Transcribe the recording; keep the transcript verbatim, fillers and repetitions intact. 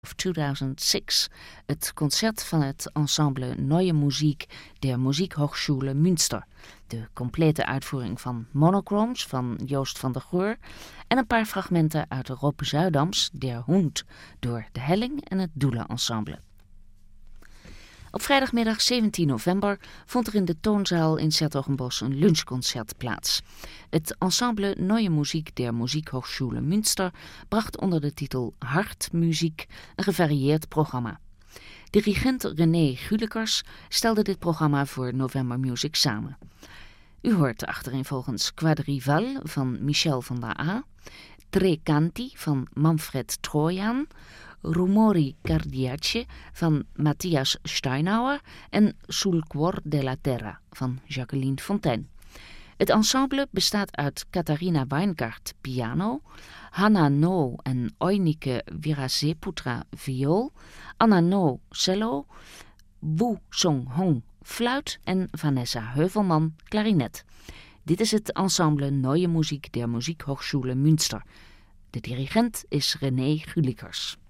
of tweeduizend zes, het concert van het ensemble Neue Musik der Musikhochschule Münster, de complete uitvoering van Monochromes van Joost van der Goor en een paar fragmenten uit de Rob Zuidams Der Hund door de Helling en het Doelen Ensemble. Op vrijdagmiddag zeventien november vond er in de Toonzaal in 's-Hertogenbosch een lunchconcert plaats. Het ensemble Neue Musik der Musikhochschule Münster bracht onder de titel Hartmuziek een gevarieerd programma. Dirigent René Gulikers stelde dit programma voor November Music samen. U hoort achtereenvolgens Quadrival van Michel van der A, Tre Canti van Manfred Trojan, Rumori Cardiace van Matthias Steinauer en Sul Cuor della Terra van Jacqueline Fontaine. Het ensemble bestaat uit Katharina Weingart piano, Hanna No en Oinike Viraseputra viool, Anna No cello, Wu Song Hong fluit en Vanessa Heuvelman klarinet. Dit is het ensemble Neue Musik der Musikhochschule Münster. De dirigent is René Gulikers.